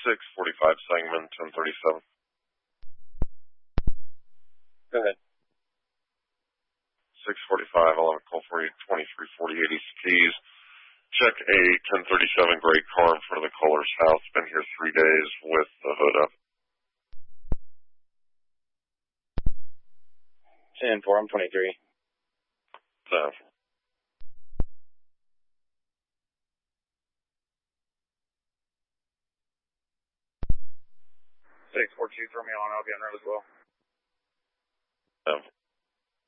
645 Sangamon, 1037. Go ahead. 645, I'll have a call for you, 2340 East Keys. Check a 1037 gray car in front of the caller's house. Been here 3 days with the hood up. 10-4, I'm 23. 10. 642, throw me on, I'll be on road as well. 10.